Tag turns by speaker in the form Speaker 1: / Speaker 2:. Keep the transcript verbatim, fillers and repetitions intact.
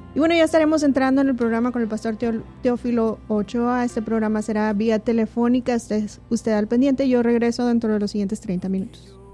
Speaker 1: Y bueno, ya estaremos entrando en el programa con el pastor Teo- Teófilo Ochoa. Este programa será vía telefónica. Usted, usted al pendiente. Yo regreso dentro de los siguientes treinta minutos.